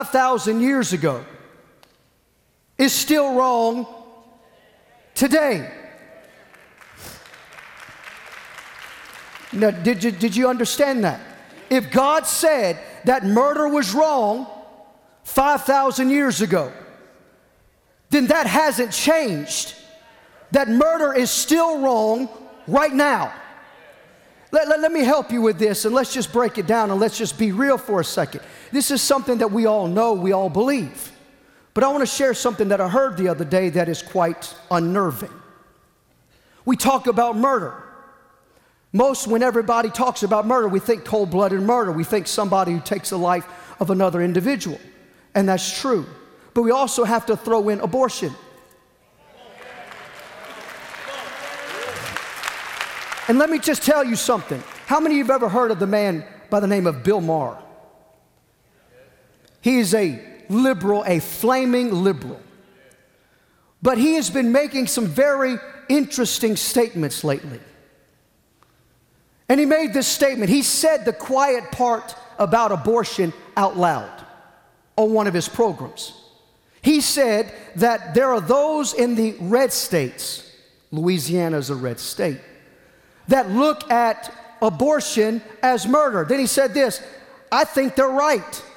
5,000 years ago is still wrong today. Now, did you understand that? If God said that murder was wrong 5,000 years ago, then that hasn't changed. That murder is still wrong right now. Let me help you with this, and let's just break it down, and let's just be real for a second. This is something that we all know, we all believe. But I want to share something that I heard the other day that is quite unnerving. We talk about murder. When everybody talks about murder, we think cold-blooded murder. We think somebody who takes the life of another individual. And that's true. But we also have to throw in abortion. And let me just tell you something. How many of you have ever heard of the man by the name of Bill Maher? He is a liberal, a flaming liberal. But he has been making some very interesting statements lately. And he made this statement. He said the quiet part about abortion out loud on one of his programs. He said that there are those in the red states, Louisiana is a red state, that look at abortion as murder. Then he said this, I think they're right.